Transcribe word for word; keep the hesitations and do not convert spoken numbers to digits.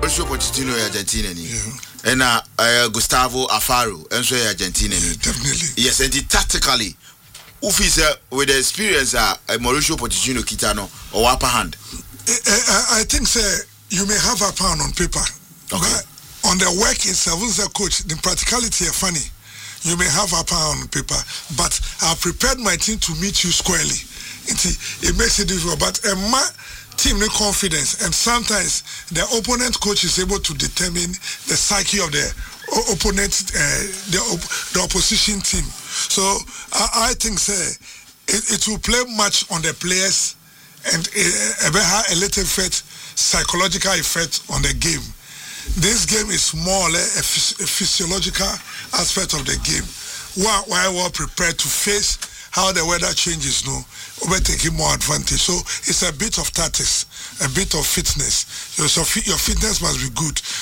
Mauricio Pochettino is Argentina, yeah. and uh, uh, Gustavo Alfaro, and so Argentina. Yeah, definitely. Yes, and tactically, if he's uh, with the experience, uh, Mauricio Pochettino, Kitano, or upper hand. I, I think, sir, you may have a pound on paper. Okay. But on the work itself, as a coach, the practicality is funny. You may have a pound on paper, but I've prepared my team to meet you squarely. It, it makes it difficult, but a ma team need confidence, and sometimes the opponent coach is able to determine the psyche of the opponent, uh, the, op the opposition team. So I, I think, sir, it, it will play much on the players and a, a, a little effect, psychological effect on the game. This game is more or less a, phys a physiological aspect of the game. While we're well prepared to face how the weather changes, no, we're taking more advantage. So it's a bit of tactics, a bit of fitness. Your, your fitness must be good.